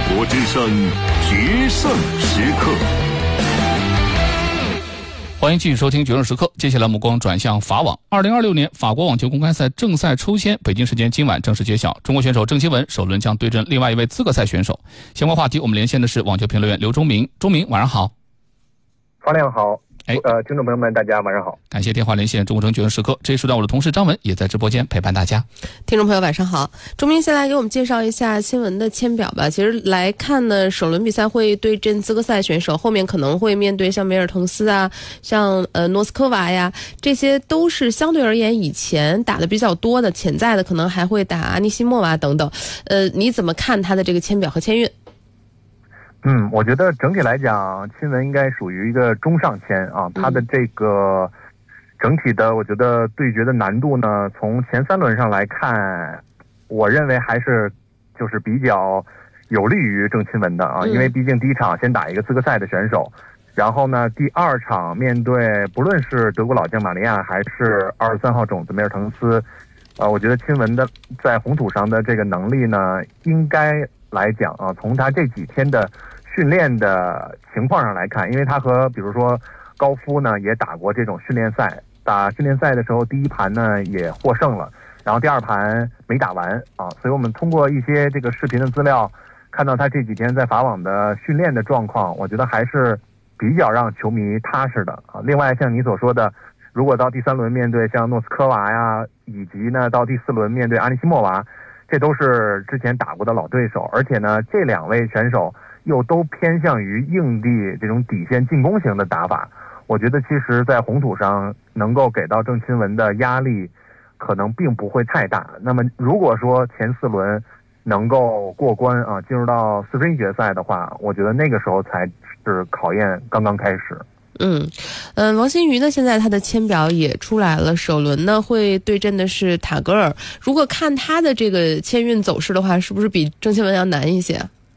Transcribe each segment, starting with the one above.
国之声决胜时刻。 欢迎继续收听《决胜时刻》。接下来目光转向法网。2026年法国网球公开赛正赛抽签，北京时间今晚正式揭晓。中国选手郑钦文首轮将对阵另外一位资格赛选手。相关话题，我们连线的是网球评论员刘忠明。忠明，晚上好。 方亮好。听众朋友们，大家晚上好。 感谢电话连线中国城决胜时刻。这一时段，我的同事张文也在直播间陪伴大家。 听众朋友晚上好。忠明先来给我们介绍一下钦文的签表吧。其实来看呢，首轮比赛会对阵资格赛选手，后面可能会面对像梅尔滕斯啊，像诺斯科娃呀，这些都是相对而言以前打的比较多的，潜在的可能还会打阿尼西莫娃等等。你怎么看他的这个签表和签运？ 我觉得整体来讲，钦文应该属于一个中上签啊。他的这个整体的，我觉得对决的难度呢，从前3轮上来看，我认为还是就是比较有利于郑钦文的啊。因为毕竟第一场先打一个资格赛的选手，然后呢，第2场面对不论是德国老将玛利亚还是23号种子梅尔滕斯，我觉得钦文的在红土上的这个能力呢，应该来讲啊，从他这几天的训练的情况上来看，因为他和比如说高夫呢也打过这种训练赛，打训练赛的时候第一盘呢也获胜了，然后第2盘没打完啊，所以我们通过一些这个视频的资料看到他这几天在法网的训练的状况，我觉得还是比较让球迷踏实的啊。另外像你所说的，如果到第3轮面对像诺斯科娃呀，以及呢到第4轮面对阿尼西莫娃，这都是之前打过的老对手，而且呢这2位选手又都偏向于硬地这种底线进攻型的打法，我觉得其实在红土上能够给到郑钦文的压力可能并不会太大。那么如果说前4轮能够过关啊，进入到4分决赛的话，我觉得那个时候才是考验刚刚开始。 王欣瑜呢，现在他的签表也出来了，首轮呢会对阵的是塔格尔。如果看他的这个签运走势的话，是不是比郑钦文要难一些？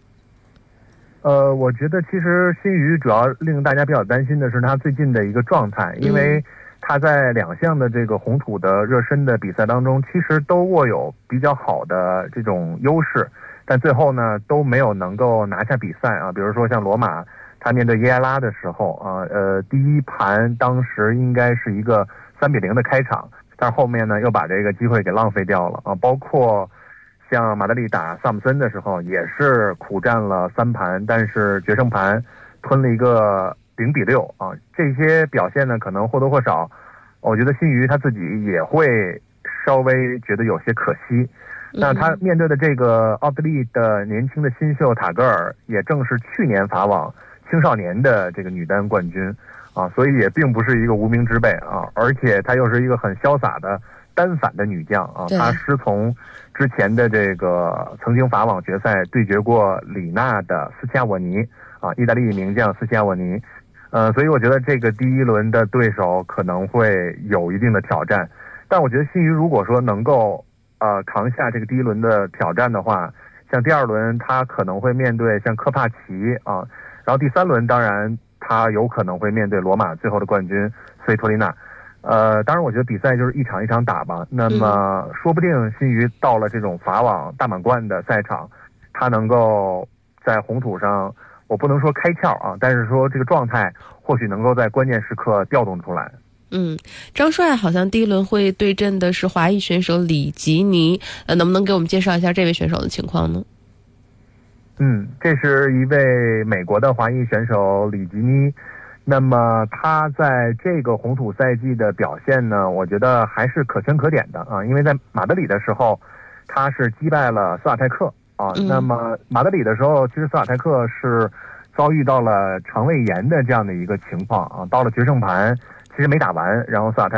我觉得其实欣瑜主要令大家比较担心的是他最近的一个状态，因为他在2项的这个红土的热身的比赛当中，其实都握有比较好的这种优势，但最后呢都没有能够拿下比赛啊。比如说像罗马，他面对耶埃拉的时候啊，第1盘当时应该是一个3-0的开场，但是后面呢又把这个机会给浪费掉了啊。包括像马德里打萨姆森的时候，也是苦战了3盘，但是决胜盘吞了一个0-6啊。这些表现呢，可能或多或少，我觉得欣瑜他自己也会稍微觉得有些可惜。那他面对的这个奥地利的年轻的新秀塔格尔，也正是去年法网青少年的这个女单冠军啊，所以也并不是一个无名之辈啊，而且她又是一个很潇洒的单反的女将啊。她师从之前的这个曾经法网决赛对决过里纳的斯奇亚沃尼啊，意大利名将斯奇亚沃尼，所以我觉得这个第1轮的对手可能会有一定的挑战。但我觉得欣瑜如果说能够扛下这个第1轮的挑战的话，像第2轮他可能会面对像科帕奇啊，然后第3轮当然他有可能会面对罗马最后的冠军斯维托利娜。当然我觉得比赛就是一场一场打吧，那么说不定欣瑜到了这种法网大满贯的赛场，他能够在红土上，我不能说开窍啊，但是说这个状态或许能够在关键时刻调动出来。 张帅好像第1轮会对阵的是华裔选手里吉尼，能不能给我们介绍一下这位选手的情况呢？ 这是一位美国的华裔选手里吉尼。那么他在这个红土赛季的表现呢，我觉得还是可圈可点的啊。因为在马德里的时候，他是击败了斯瓦泰克啊。那么马德里的时候，其实斯瓦泰克是遭遇到了肠胃炎的这样的一个情况啊。到了决胜盘，其实没打完，然后斯瓦泰